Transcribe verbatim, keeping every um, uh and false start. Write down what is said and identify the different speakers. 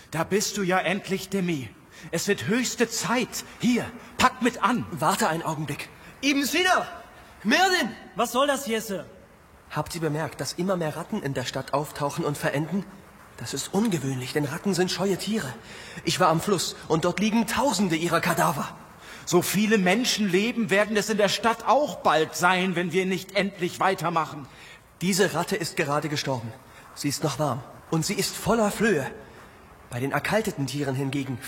Speaker 1: Da bist du ja endlich, Demi. Es wird höchste Zeit. Hier, pack mit an.
Speaker 2: Warte einen Augenblick.
Speaker 3: Eben's wieder! Merlin!
Speaker 4: Was soll das, Jesse?
Speaker 2: Habt ihr bemerkt, dass immer mehr Ratten in der Stadt auftauchen und verenden? Das ist ungewöhnlich, denn Ratten sind scheue Tiere. Ich war am Fluss und dort liegen Tausende ihrer Kadaver.
Speaker 1: So viele Menschenleben werden es in der Stadt auch bald sein, wenn wir nicht endlich weitermachen.
Speaker 2: Diese Ratte ist gerade gestorben. Sie ist noch warm und sie ist voller Flöhe. Bei den erkalteten Tieren hingegen